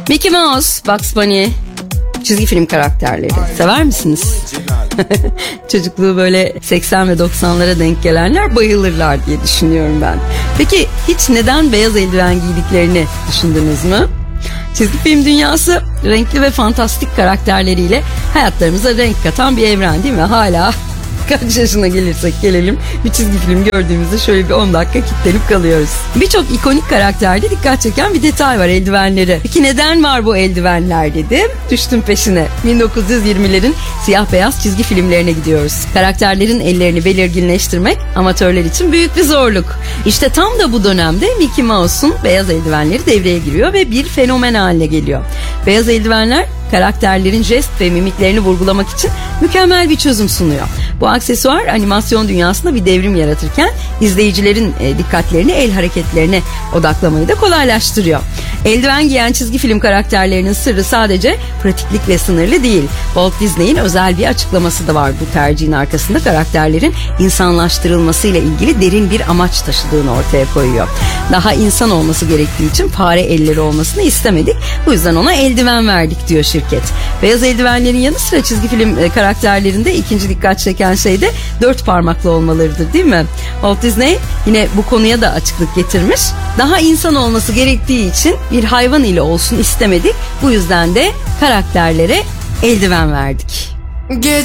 Mickey Mouse, Bugs Bunny, çizgi film karakterleri. Sever misiniz? Çocukluğu böyle 80 ve 90'lara denk gelenler bayılırlar diye düşünüyorum ben. Peki hiç neden beyaz eldiven giydiklerini düşündünüz mü? Çizgi film dünyası renkli ve fantastik karakterleriyle hayatlarımıza renk katan bir evren değil mi? Hala kaç yaşına gelirsek gelelim bir çizgi film gördüğümüzde şöyle bir 10 dakika kilitlenip kalıyoruz. Birçok ikonik karakterde dikkat çeken bir detay var, eldivenleri. Peki neden var bu eldivenler dedim. Düştüm peşine. 1920'lerin siyah beyaz çizgi filmlerine gidiyoruz. Karakterlerin ellerini belirginleştirmek amatörler için büyük bir zorluk. İşte tam da bu dönemde Mickey Mouse'un beyaz eldivenleri devreye giriyor ve bir fenomen haline geliyor. Beyaz eldivenler karakterlerin jest ve mimiklerini vurgulamak için mükemmel bir çözüm sunuyor. Bu aksesuar animasyon dünyasında bir devrim yaratırken izleyicilerin dikkatlerini el hareketlerine odaklamayı da kolaylaştırıyor. Eldiven giyen çizgi film karakterlerinin sırrı sadece pratiklikle sınırlı değil. Walt Disney'in özel bir açıklaması da var bu tercihin arkasında. Karakterlerin insanlaştırılmasıyla ilgili derin bir amaç taşıdığını ortaya koyuyor. Daha insan olması gerektiği için fare elleri olmasını istemedik. Bu yüzden ona eldiven verdik diyor şirket. Beyaz eldivenlerin yanı sıra çizgi film karakterlerinde ikinci dikkat çeken şey de 4 parmaklı olmalarıdır değil mi? Walt Disney yine bu konuya da açıklık getirmiş. Daha insan olması gerektiği için bir hayvan ile olsun istemedik. Bu yüzden de karakterlere eldiven verdik. Gece